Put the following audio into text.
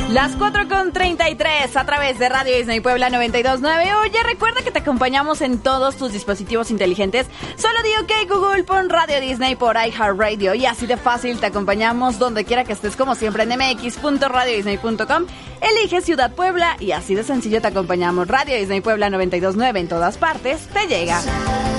Las 4:33 a través de Radio Disney Puebla 92.9. Oye, recuerda que te acompañamos en todos tus dispositivos inteligentes. Solo di OK Google, pon Radio Disney por iHeartRadio y así de fácil te acompañamos donde quiera que estés, como siempre en mx.radiodisney.com. Elige Ciudad Puebla y así de sencillo te acompañamos. Radio Disney Puebla 92.9 en todas partes te llega.